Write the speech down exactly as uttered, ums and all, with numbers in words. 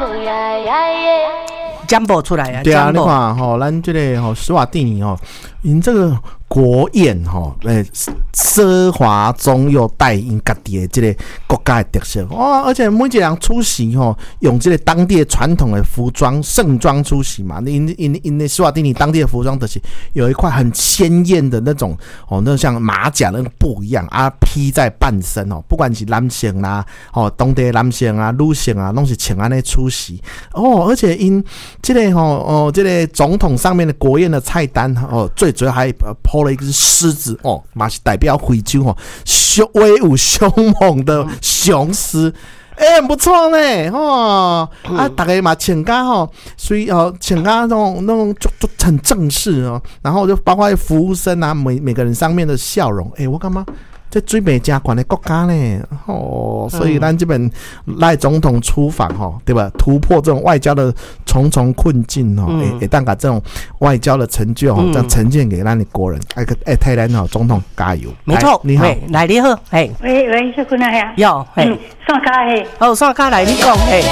讲不出来啊！ 对啊，你看吼，咱这个吼施瓦蒂尼吼，因这个国宴吼，诶，奢华中又带因家己的这个国家的特色哇！而且每一个人出席吼，用这个当地的传统的服装盛装出席嘛。因因因那施瓦蒂尼当地的服装就是有一块很鲜艳的那种哦，那像马甲那个布一样啊，披在半身哦。不管是男性啦，哦，当地的男性啊、女性啊，拢是穿安尼出席哦。而且因这个吼哦，这个总统上面的国宴的菜单哦，最主要还抛了一个是狮子哦，嘛是代表非洲哦，雄威武凶猛的雄狮。哎、欸，不错呢，哦，嗯、啊，大家嘛穿甲吼，所以哦，穿甲那种那种就就很正式哦，然后就包括服务生啊，每每个人上面的笑容，哎、欸，我干嘛？这最美加管的国家呢，哦，所以咱这边赖总统出访哈，对吧？突破这种外交的重重困境哦，也也当把这种外交的成就哦，这样呈现给咱的国人。哎个哎，台湾哈总统加油！ 没错， 你好， 来你好，嘿， 喂喂，是คุณนาย啊， 有嘿， 上卡嘿， 哦，上卡来你讲嘿。